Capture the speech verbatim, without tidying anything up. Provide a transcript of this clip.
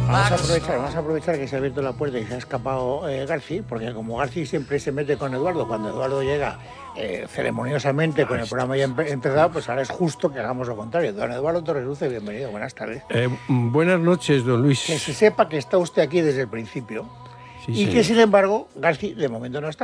Vamos a aprovechar, vamos a aprovechar que se ha abierto la puerta y se ha escapado eh, Garci, porque como Garci siempre se mete con Eduardo, cuando Eduardo llega eh, ceremoniosamente con el programa ya empe empezado, pues ahora es justo que hagamos lo contrario. Don Eduardo Torresluce, bienvenido, buenas tardes. Eh, buenas noches, don Luis. Que se sepa que está usted aquí desde el principio, Sí, y señor. que sin embargo Garci de momento no está.